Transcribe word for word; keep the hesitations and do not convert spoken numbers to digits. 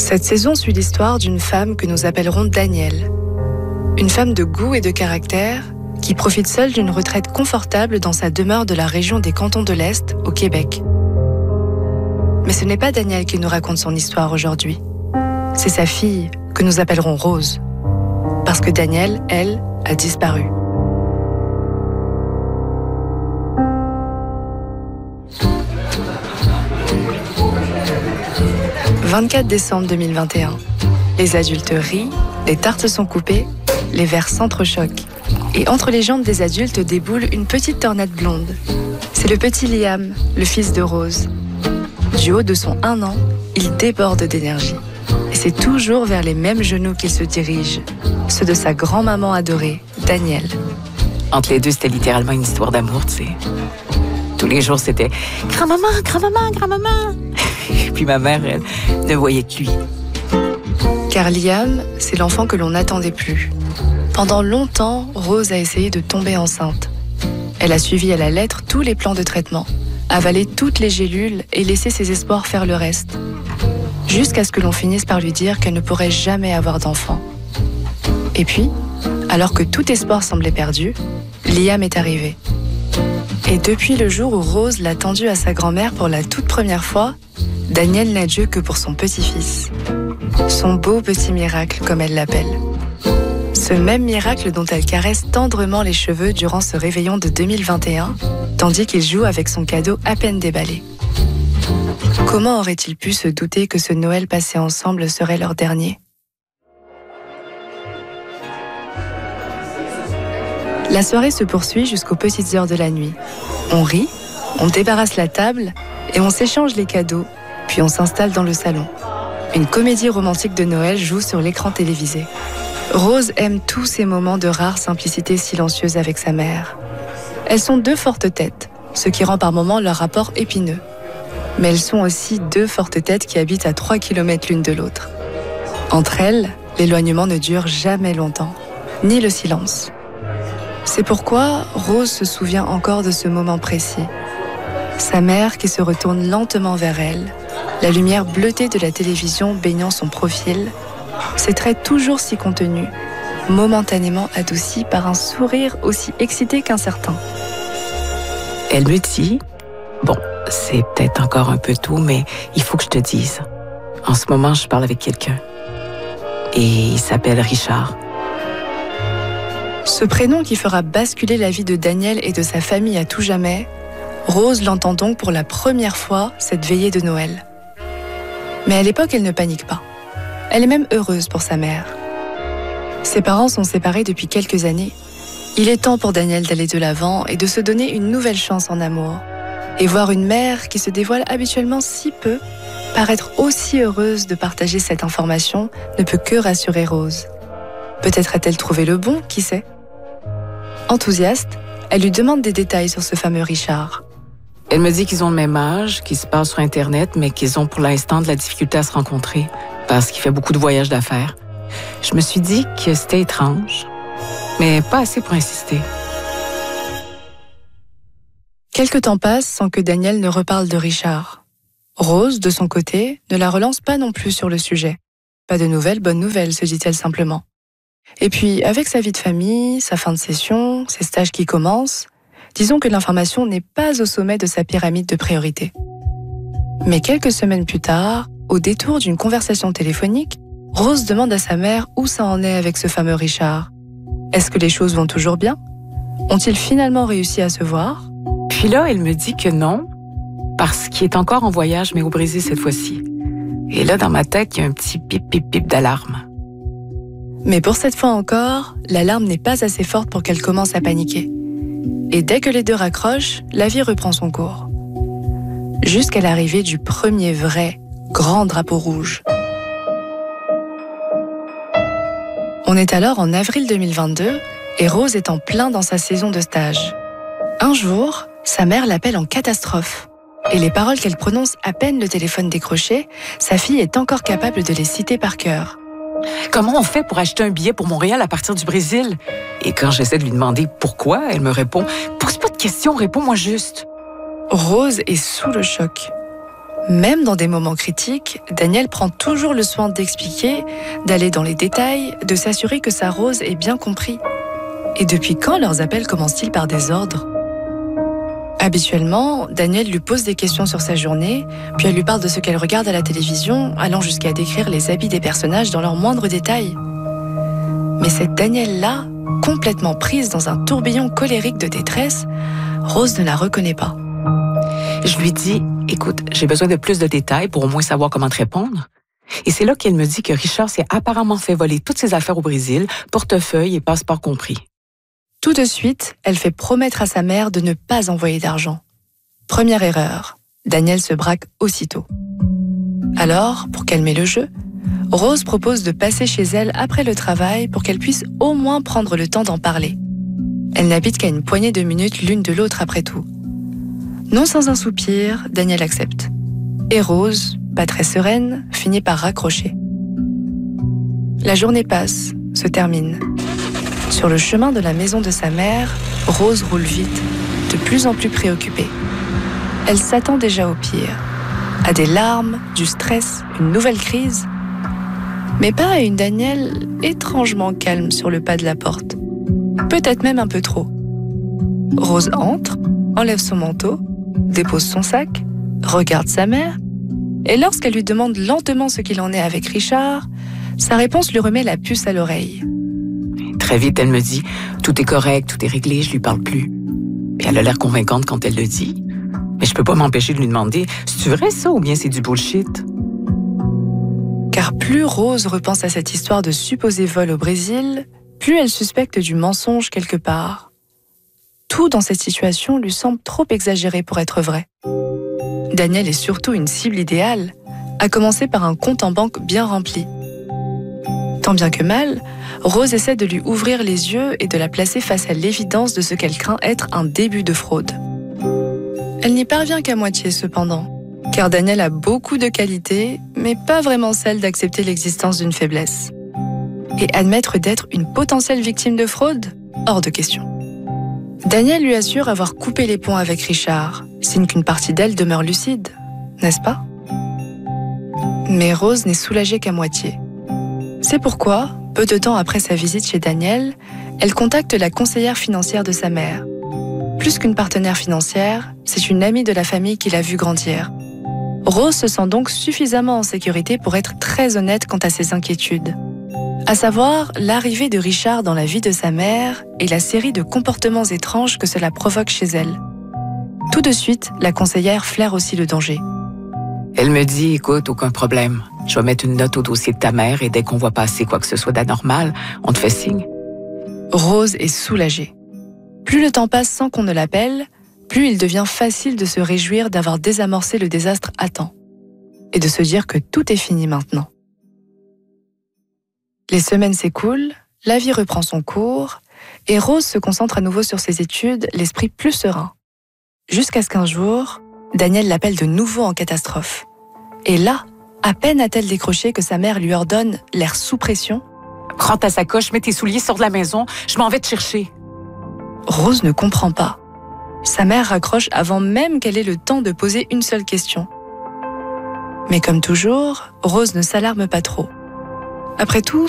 Cette saison suit l'histoire d'une femme que nous appellerons Danielle. Une femme de goût et de caractère qui profite seule d'une retraite confortable dans sa demeure de la région des Cantons de l'Est, au Québec. Mais ce n'est pas Danielle qui nous raconte son histoire aujourd'hui. C'est sa fille, que nous appellerons Rose. Parce que Danielle, elle, a disparu. vingt-quatre décembre deux mille vingt et un. Les adultes rient, les tartes sont coupées, les verres s'entrechoquent. Et entre les jambes des adultes déboule une petite tornade blonde. C'est le petit Liam, le fils de Rose. Du haut de son un an, il déborde d'énergie. Et c'est toujours vers les mêmes genoux qu'il se dirige, ceux de sa grand-maman adorée, Danielle. Entre les deux, c'était littéralement une histoire d'amour, tu sais. Tous les jours, c'était « Grand-maman, grand-maman, grand-maman !» Puis ma mère, elle, ne voyait que lui. Car Liam, c'est l'enfant que l'on n'attendait plus. Pendant longtemps, Rose a essayé de tomber enceinte. Elle a suivi à la lettre tous les plans de traitement, avalé toutes les gélules et laissé ses espoirs faire le reste. Jusqu'à ce que l'on finisse par lui dire qu'elle ne pourrait jamais avoir d'enfant. Et puis, alors que tout espoir semblait perdu, Liam est arrivé. Et depuis le jour où Rose l'a tendu à sa grand-mère pour la toute première fois, Danielle n'a Dieu que pour son petit-fils. Son beau petit miracle, comme elle l'appelle. Ce même miracle dont elle caresse tendrement les cheveux durant ce réveillon de deux mille vingt et un, tandis qu'il joue avec son cadeau à peine déballé. Comment aurait-il pu se douter que ce Noël passé ensemble serait leur dernier ? La soirée se poursuit jusqu'aux petites heures de la nuit. On rit, on débarrasse la table et on s'échange les cadeaux, puis on s'installe dans le salon. Une comédie romantique de Noël joue sur l'écran télévisé. Rose aime tous ces moments de rare simplicité silencieuse avec sa mère. Elles sont deux fortes têtes, ce qui rend par moments leur rapport épineux. Mais elles sont aussi deux fortes têtes qui habitent à trois kilomètres l'une de l'autre. Entre elles, l'éloignement ne dure jamais longtemps, ni le silence. C'est pourquoi Rose se souvient encore de ce moment précis. Sa mère qui se retourne lentement vers elle, la lumière bleutée de la télévision baignant son profil, ses traits toujours si contenus, momentanément adoucis par un sourire aussi excité qu'incertain. Elle me dit, bon, c'est peut-être encore un peu tôt, mais il faut que je te dise. En ce moment, je parle avec quelqu'un. Et il s'appelle Richard. Ce prénom qui fera basculer la vie de Danielle et de sa famille à tout jamais, Rose l'entend donc pour la première fois cette veillée de Noël. Mais à l'époque, elle ne panique pas. Elle est même heureuse pour sa mère. Ses parents sont séparés depuis quelques années. Il est temps pour Danielle d'aller de l'avant et de se donner une nouvelle chance en amour. Et voir une mère qui se dévoile habituellement si peu, paraître aussi heureuse de partager cette information ne peut que rassurer Rose. Peut-être a-t-elle trouvé le bon, qui sait ? Enthousiaste, elle lui demande des détails sur ce fameux Richard. Elle me dit qu'ils ont le même âge, qu'ils se parlent sur Internet, mais qu'ils ont pour l'instant de la difficulté à se rencontrer parce qu'il fait beaucoup de voyages d'affaires. Je me suis dit que c'était étrange, mais pas assez pour insister. Quelque temps passe sans que Danielle ne reparle de Richard. Rose, de son côté, ne la relance pas non plus sur le sujet. Pas de nouvelles, bonnes nouvelles, se dit-elle simplement. Et puis, avec sa vie de famille, sa fin de session, ses stages qui commencent, disons que l'information n'est pas au sommet de sa pyramide de priorités. Mais quelques semaines plus tard, au détour d'une conversation téléphonique, Rose demande à sa mère où ça en est avec ce fameux Richard. Est-ce que les choses vont toujours bien ? Ont-ils finalement réussi à se voir ? Puis là, elle me dit que non, parce qu'il est encore en voyage, mais au Brésil cette fois-ci. Et là, dans ma tête, il y a un petit pip-pip-pip d'alarme. Mais pour cette fois encore, l'alarme n'est pas assez forte pour qu'elle commence à paniquer. Et dès que les deux raccrochent, la vie reprend son cours. Jusqu'à l'arrivée du premier vrai, grand drapeau rouge. On est alors en avril deux mille vingt-deux et Rose est en plein dans sa saison de stage. Un jour, sa mère l'appelle en catastrophe. Et les paroles qu'elle prononce à peine le téléphone décroché, sa fille est encore capable de les citer par cœur. Comment on fait pour acheter un billet pour Montréal à partir du Brésil? Et quand j'essaie de lui demander pourquoi, elle me répond « Pose pas de questions, réponds-moi juste. » Rose est sous le choc. Même dans des moments critiques, Daniel prend toujours le soin d'expliquer, d'aller dans les détails, de s'assurer que sa Rose ait bien compris. Et depuis quand leurs appels commencent-ils par des ordres ? Habituellement, Daniel lui pose des questions sur sa journée, puis elle lui parle de ce qu'elle regarde à la télévision, allant jusqu'à décrire les habits des personnages dans leurs moindres détails. Mais cette Danielle-là, complètement prise dans un tourbillon colérique de détresse, Rose ne la reconnaît pas. Je lui dis, écoute, j'ai besoin de plus de détails pour au moins savoir comment te répondre. Et c'est là qu'elle me dit que Richard s'est apparemment fait voler toutes ses affaires au Brésil, portefeuille et passeport compris. Tout de suite, elle fait promettre à sa mère de ne pas envoyer d'argent. Première erreur, Daniel se braque aussitôt. Alors, pour calmer le jeu, Rose propose de passer chez elle après le travail pour qu'elle puisse au moins prendre le temps d'en parler. Elle n'habite qu'à une poignée de minutes l'une de l'autre après tout. Non sans un soupir, Daniel accepte. Et Rose, pas très sereine, finit par raccrocher. La journée passe, se termine. Sur le chemin de la maison de sa mère, Rose roule vite, de plus en plus préoccupée. Elle s'attend déjà au pire, à des larmes, du stress, une nouvelle crise. Mais pas à une Danielle étrangement calme sur le pas de la porte. Peut-être même un peu trop. Rose entre, enlève son manteau, dépose son sac, regarde sa mère, et lorsqu'elle lui demande lentement ce qu'il en est avec Richard, sa réponse lui remet la puce à l'oreille. Très vite, elle me dit « Tout est correct, tout est réglé, je lui parle plus. » Puis elle a l'air convaincante quand elle le dit. Mais je peux pas m'empêcher de lui demander « C'est-tu vrai ça ou bien c'est du bullshit? » Car plus Rose repense à cette histoire de supposé vol au Brésil, plus elle suspecte du mensonge quelque part. Tout dans cette situation lui semble trop exagéré pour être vrai. Daniel est surtout une cible idéale, à commencer par un compte en banque bien rempli. Tant bien que mal, Rose essaie de lui ouvrir les yeux et de la placer face à l'évidence de ce qu'elle craint être un début de fraude. Elle n'y parvient qu'à moitié cependant, car Daniel a beaucoup de qualités, mais pas vraiment celle d'accepter l'existence d'une faiblesse. Et admettre d'être une potentielle victime de fraude ? Hors de question. Daniel lui assure avoir coupé les ponts avec Richard, signe qu'une partie d'elle demeure lucide, n'est-ce pas ? Mais Rose n'est soulagée qu'à moitié. C'est pourquoi, peu de temps après sa visite chez Daniel, elle contacte la conseillère financière de sa mère. Plus qu'une partenaire financière, c'est une amie de la famille qui l'a vue grandir. Rose se sent donc suffisamment en sécurité pour être très honnête quant à ses inquiétudes. À savoir, l'arrivée de Richard dans la vie de sa mère et la série de comportements étranges que cela provoque chez elle. Tout de suite, la conseillère flaire aussi le danger. Elle me dit, écoute, aucun problème. Je vais mettre une note au dossier de ta mère et dès qu'on voit passer quoi que ce soit d'anormal, on te fait signe. Rose est soulagée. Plus le temps passe sans qu'on ne l'appelle, plus il devient facile de se réjouir d'avoir désamorcé le désastre à temps. Et de se dire que tout est fini maintenant. Les semaines s'écoulent, la vie reprend son cours, et Rose se concentre à nouveau sur ses études, l'esprit plus serein. Jusqu'à ce qu'un jour, Daniel l'appelle de nouveau en catastrophe. Et là, à peine a-t-elle décroché que sa mère lui ordonne, l'air sous pression, « Prends ta sacoche, mets tes souliers sur de la maison, je m'en vais te chercher. » Rose ne comprend pas. Sa mère raccroche avant même qu'elle ait le temps de poser une seule question. Mais comme toujours, Rose ne s'alarme pas trop. Après tout,